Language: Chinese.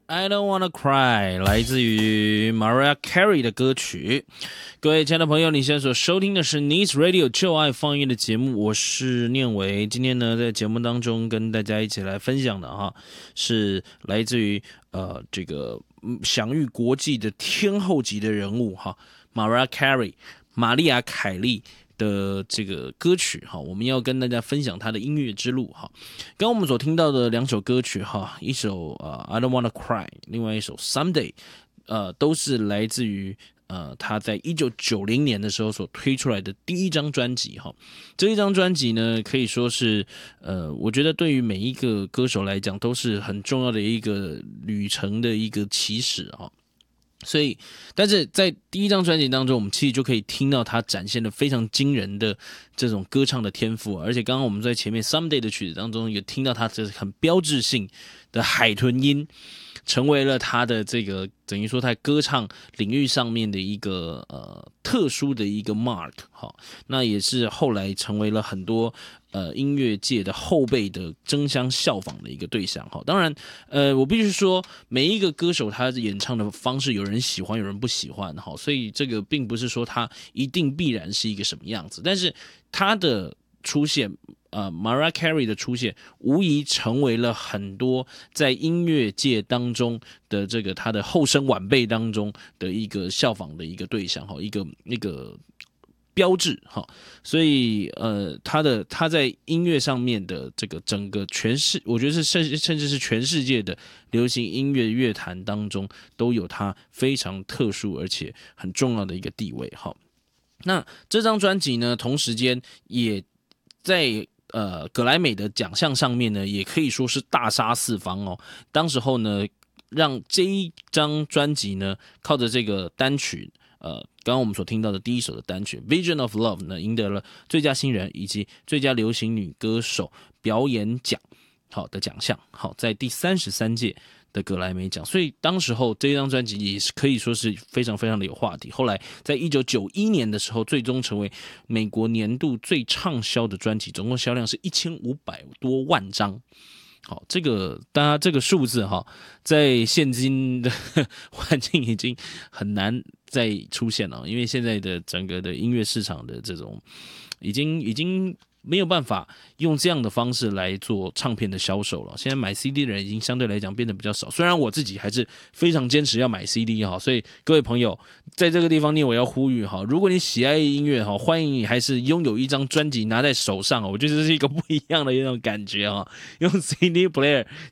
I don't wanna cry， 来自于 Mariah Carey 的歌曲。各位亲爱的朋友，你现在所收听的是 Nice Radio 就爱放音的节目，我是念维。今天呢，在节目当中跟大家一起来分享的哈，是来自于这个享誉国际的天后级的人物哈，Mariah Carey， 玛丽亚凯莉的这个歌曲哈，我们要跟大家分享她的音乐之路哈。刚刚我们所听到的两首歌曲哈，一首I Don't Wanna Cry， 另外一首 Someday， 都是来自于他在1990年的时候所推出来的第一张专辑哈。这一张专辑呢，可以说是我觉得对于每一个歌手来讲都是很重要的一个旅程的一个起始哈。所以，但是在第一张专辑当中，我们其实就可以听到他展现了非常惊人的这种歌唱的天赋，而且刚刚我们在前面 Someday 的曲子当中也听到他这很标志性的海豚音，成为了他的这个等于说在歌唱领域上面的一个特殊的一个 mark 哈，那也是后来成为了很多音乐界的后辈的争相效仿的一个对象哈。当然我必须说每一个歌手他演唱的方式有人喜欢有人不喜欢哈，所以这个并不是说他一定必然是一个什么样子，但是他的出现Mariah Carey 的出现，无疑成为了很多在音乐界当中的这个他的后生晚辈当中的一个效仿的一个对象哈，一个标志哈。所以他在音乐上面的这个整个我觉得是甚至是全世界的流行音乐乐坛当中都有他非常特殊而且很重要的一个地位哈。那这张专辑呢，同时间也在格莱美的奖项上面呢，也可以说是大杀四方哦。当时候呢，让这一张专辑呢，靠着这个单曲，刚刚我们所听到的第一首的单曲《Vision of Love》呢，赢得了最佳新人以及最佳流行女歌手表演奖好的奖项。好，在第33届的格莱美奖，所以当时候这张专辑也是可以说是非常非常的有话题。后来在1991年的时候，最终成为美国年度最畅销的专辑，总共销量是1500多万张。好，这个大家这个数字哈，在现今的环境已经很难再出现了，因为现在的整个的音乐市场的这种已经没有办法用这样的方式来做唱片的销售了。现在买 CD 的人已经相对来讲变得比较少，虽然我自己还是非常坚持要买 CD 哈，所以各位朋友在这个地方我要呼吁哈，如果你喜爱音乐哈，欢迎你还是拥有一张专辑拿在手上，我觉得这是一个不一样的一种感觉哈。用 CD player